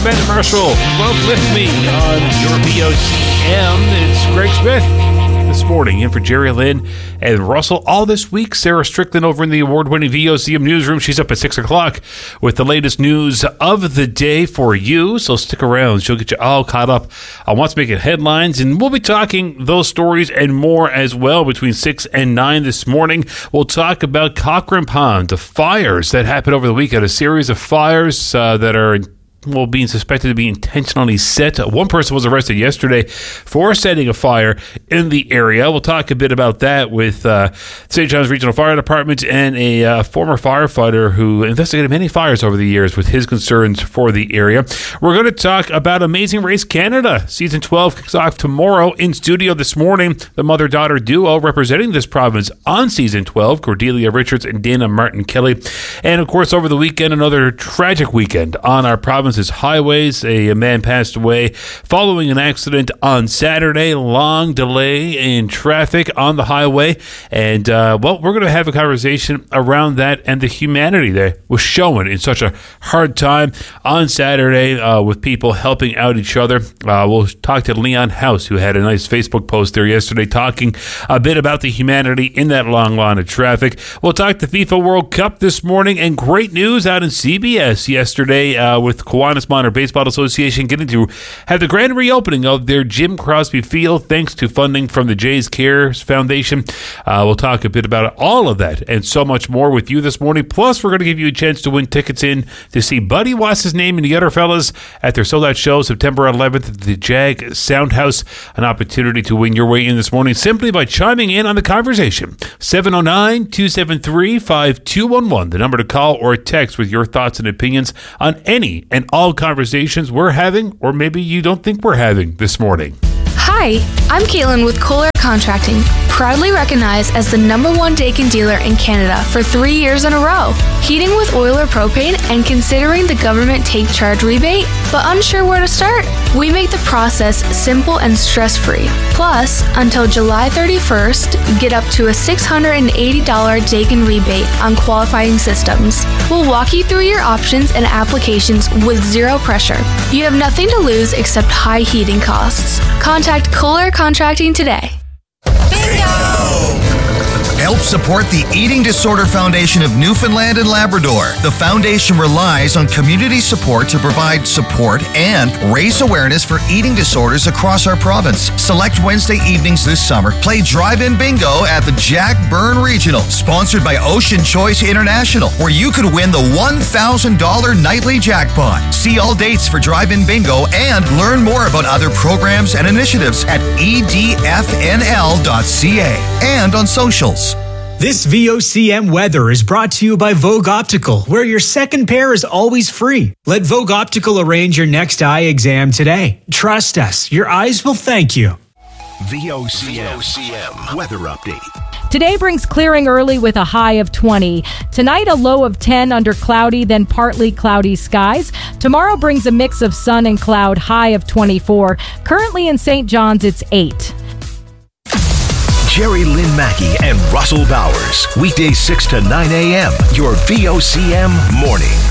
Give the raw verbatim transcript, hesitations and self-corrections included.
Amanda Marshall. Love Lift Me on your V O C M. It's Greg Smith this morning in for Jerry Lynn and Russell. All this week, Sarah Strickland over in the award-winning V O C M newsroom. She's up at six o'clock with the latest news of the day for you, so stick around. She'll get you all caught up on what's making headlines, and we'll be talking those stories and more as well between six and nine this morning. We'll talk about Cochrane Pond, the fires that happened over the weekend, a series of fires uh, that are well, being suspected to be intentionally set. One person was arrested yesterday for setting a fire in the area. We'll talk a bit about that with uh, Saint John's Regional Fire Department and a uh, former firefighter who investigated many fires over the years with his concerns for the area. We're going to talk about Amazing Race Canada. Season twelve kicks off tomorrow. In studio this morning, the mother-daughter duo representing this province on Season twelve, Cordelia Richards and Dana Martin-Kelly. And, of course, over the weekend, another tragic weekend on our province. Highways. A man passed away following an accident on Saturday. Long delay in traffic on the highway. And, uh, well, we're going to have a conversation around that and the humanity that was shown in such a hard time on Saturday uh, with people helping out each other. Uh, we'll talk to Leon House, who had a nice Facebook post there yesterday talking a bit about the humanity in that long line of traffic. We'll talk to FIFA World Cup this morning, and great news out in C B S yesterday uh, with Kiwanis Minor Baseball Association getting to have the grand reopening of their Jim Crosby Field thanks to funding from the Jays Cares Foundation. Uh, we'll talk a bit about all of that and so much more with you this morning. Plus, we're going to give you a chance to win tickets in to see Buddy Wass's name and the other fellas at their sold-out show September eleventh at the Jag Soundhouse. An opportunity to win your way in this morning simply by chiming in on the conversation. seven oh nine, two seven three, five two one one, the number to call or text with your thoughts and opinions on any and all conversations we're having, or maybe you don't think we're having this morning. Hi, I'm Caitlin with Kohler Contracting, proudly recognized as the number one Daikin dealer in Canada for three years in a row. Heating with oil or propane and considering the government take charge rebate, but unsure where to start? We make the process simple and stress-free. Plus, until July thirty-first, get up to a six hundred eighty dollars Daikin rebate on qualifying systems. We'll walk you through your options and applications with zero pressure. You have nothing to lose except high heating costs. Contact Kohler Contracting today. Bingo! Help support the Eating Disorder Foundation of Newfoundland and Labrador. The foundation relies on community support to provide support and raise awareness for eating disorders across our province. Select Wednesday evenings this summer. Play Drive-In Bingo at the Jack Byrne Regional, sponsored by Ocean Choice International, where you could win the one thousand dollars nightly jackpot. See all dates for Drive-In Bingo and learn more about other programs and initiatives at e d f n l dot c a and on socials. This V O C M weather is brought to you by Vogue Optical, where your second pair is always free. Let Vogue Optical arrange your next eye exam today. Trust us, your eyes will thank you. V O C M, V O C M weather update. Today brings clearing early with a high of twenty. Tonight, a low of ten under cloudy, then partly cloudy skies. Tomorrow brings a mix of sun and cloud, high of twenty-four. Currently in Saint John's, it's eight. Jerry Lynn Mackey and Russell Bowers. Weekdays six to nine a.m. Your V O C M mornings.